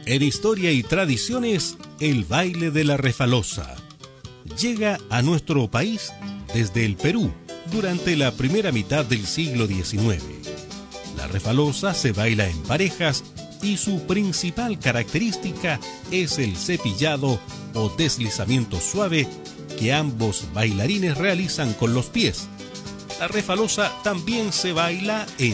En historia y tradiciones, el baile de la refalosa llega a nuestro país desde el Perú durante la primera mitad del siglo XIX. La refalosa se baila en parejas y su principal característica es el cepillado o deslizamiento suave que ambos bailarines realizan con los pies. La refalosa también se baila en